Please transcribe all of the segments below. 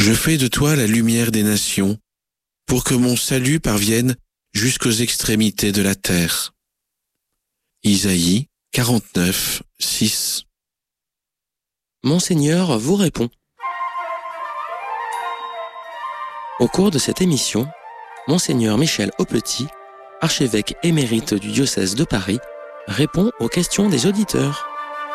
Je fais de toi la lumière des nations, pour que mon salut parvienne jusqu'aux extrémités de la terre. Isaïe 49, 6. Monseigneur vous répond. Au cours de cette émission, Monseigneur Michel Aupetit, archevêque émérite du diocèse de Paris, répond aux questions des auditeurs.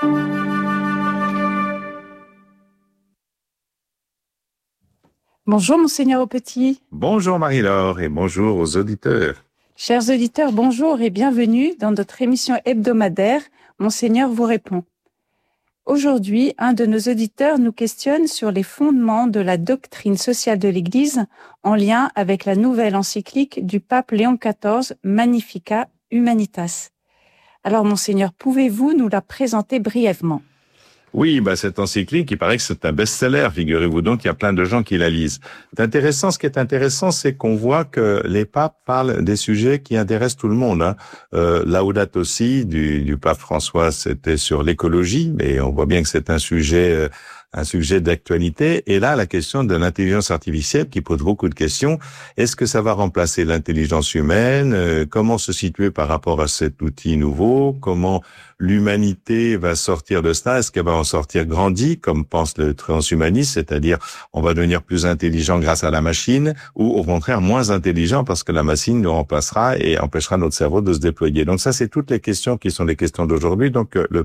Bonjour Monseigneur Aupetit. Bonjour Marie-Laure et bonjour aux auditeurs. Chers auditeurs, bonjour et bienvenue dans notre émission hebdomadaire Monseigneur vous répond. Aujourd'hui, un de nos auditeurs nous questionne sur les fondements de la doctrine sociale de l'Église en lien avec la nouvelle encyclique du pape Léon XIV, Magnificat Humanitas. Alors Monseigneur, pouvez-vous nous la présenter brièvement ? Oui, cette encyclique, il paraît que c'est un best-seller, figurez-vous donc, il y a plein de gens qui la lisent. Ce qui est intéressant, c'est qu'on voit que les papes parlent des sujets qui intéressent tout le monde. Laudato Si du pape François, c'était sur l'écologie, mais on voit bien que c'est un sujet d'actualité. Et là, la question de l'intelligence artificielle qui pose beaucoup de questions. Est-ce que ça va remplacer l'intelligence humaine? Comment se situer par rapport à cet outil nouveau? Comment l'humanité va sortir de cela? Est-ce qu'elle va en sortir grandie, comme pense le transhumanisme, c'est-à-dire on va devenir plus intelligent grâce à la machine, ou au contraire moins intelligent parce que la machine nous remplacera et empêchera notre cerveau de se déployer? Donc ça, c'est toutes les questions qui sont les questions d'aujourd'hui. Donc le